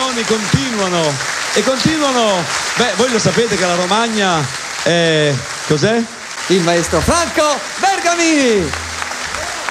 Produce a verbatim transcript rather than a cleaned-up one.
suoni continuano e continuano. Beh, voi lo sapete che la Romagna è... cos'è? Il maestro Franco Bergamini.